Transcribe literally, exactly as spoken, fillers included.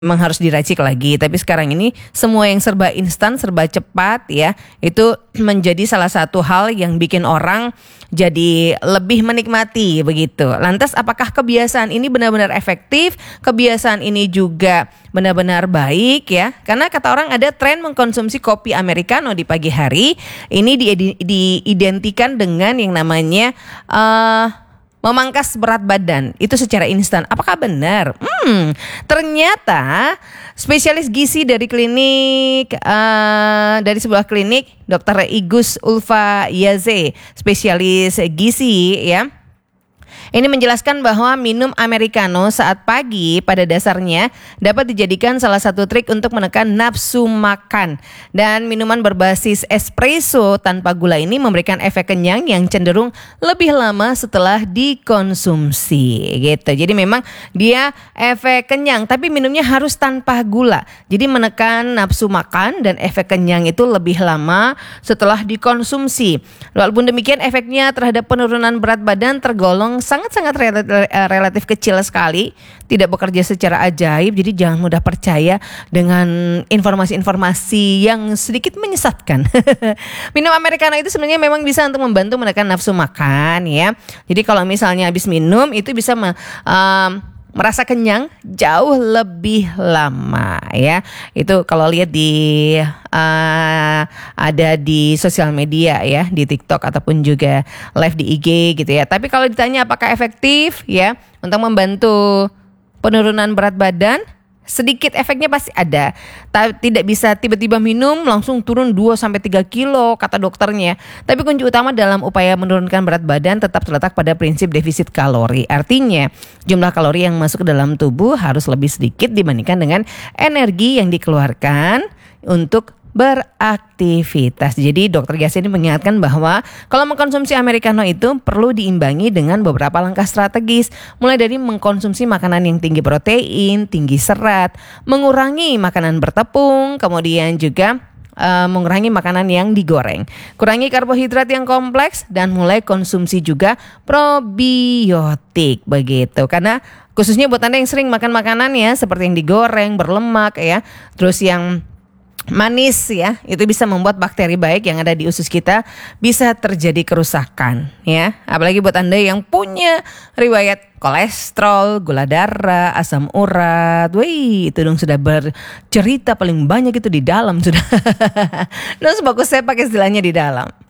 memang harus diracik lagi, tapi sekarang ini semua yang serba instan, serba cepat ya, itu menjadi salah satu hal yang bikin orang jadi lebih menikmati begitu. Lantas apakah kebiasaan ini benar-benar efektif? Kebiasaan ini juga benar-benar baik ya? Karena kata orang ada tren mengkonsumsi kopi americano di pagi hari. Ini di- diidentikan dengan yang namanya uh, memangkas berat badan itu secara instan. Apakah benar? Hmm, ternyata spesialis gizi dari klinik uh, dari sebuah klinik dokter Igus Ulfa Yaze, spesialis gizi ya. Ini menjelaskan bahwa minum americano saat pagi pada dasarnya dapat dijadikan salah satu trik untuk menekan nafsu makan. Dan minuman berbasis espresso tanpa gula ini memberikan efek kenyang yang cenderung lebih lama setelah dikonsumsi gitu. Jadi memang dia efek kenyang tapi minumnya harus tanpa gula. Jadi menekan nafsu makan dan efek kenyang itu lebih lama setelah dikonsumsi. Walaupun demikian efeknya terhadap penurunan berat badan tergolong sangat sangat relatif kecil sekali, tidak bekerja secara ajaib. Jadi jangan mudah percaya dengan informasi-informasi yang sedikit menyesatkan. Minum americano itu sebenarnya memang bisa untuk membantu menekan nafsu makan ya. Jadi kalau misalnya habis minum itu bisa me, um, merasa kenyang jauh lebih lama ya. Itu kalau lihat di uh, ada di sosial media ya, di TikTok ataupun juga live di I G gitu ya. Tapi kalau ditanya apakah efektif ya untuk membantu penurunan berat badan, sedikit efeknya pasti ada. Tidak bisa tiba-tiba minum langsung turun dua sampai tiga kilo kata dokternya. Tapi kunci utama dalam upaya menurunkan berat badan tetap terletak pada prinsip defisit kalori. Artinya jumlah kalori yang masuk ke dalam tubuh harus lebih sedikit dibandingkan dengan energi yang dikeluarkan untuk beraktivitas. Jadi dokter Yase ini mengingatkan bahwa kalau mengkonsumsi americano itu perlu diimbangi dengan beberapa langkah strategis, mulai dari mengkonsumsi makanan yang tinggi protein, tinggi serat, mengurangi makanan bertepung, kemudian juga uh, mengurangi makanan yang digoreng, kurangi karbohidrat yang kompleks, dan mulai konsumsi juga probiotik begitu. Karena khususnya buat Anda yang sering makan makanan ya seperti yang digoreng, berlemak ya, terus yang manis ya, itu bisa membuat bakteri baik yang ada di usus kita bisa terjadi kerusakan ya. Apalagi buat Anda yang punya riwayat kolesterol, gula darah, asam urat. Wih, itu dong sudah bercerita paling banyak itu di dalam sudah. Terus bagus saya pakai istilahnya di dalam.